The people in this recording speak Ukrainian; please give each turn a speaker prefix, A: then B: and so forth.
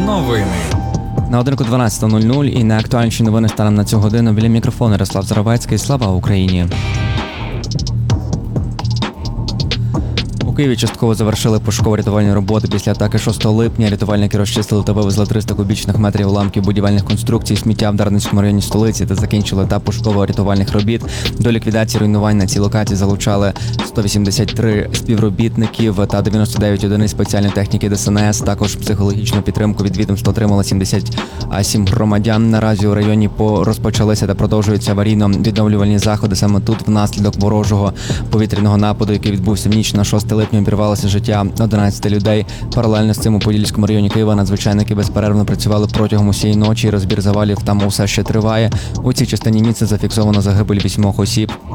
A: Новини.
B: На годинку 12:00 і найактуальніші новини станом на цю годину. Біля мікрофону Ярослав Заровецький. Слава Україні! У Києві частково завершили пошуково-рятувальні роботи після атаки 6 липня. Рятувальники розчистили та вивезли 300 кубічних метрів уламків будівельних конструкцій, сміття в Дарницькому районі столиці та закінчили етап пошуково-рятувальних робіт. До ліквідації руйнувань на цій локації залучали 183 співробітників та 99 одиниць спеціальної техніки ДСНС. Також психологічну підтримку від відомства отримали 77 громадян. Наразі у районі розпочалися та продовжуються аварійно-відновлювальні заходи. Саме тут внаслідок ворожого повітряного нападу, який відбувся в ніч на 6 липня, обірвалося життя 11 людей. Паралельно з цим у Подільському районі Києва надзвичайники безперервно працювали протягом усієї ночі. Розбір завалів там усе ще триває. У цій частині місця зафіксовано загибель 8 осіб.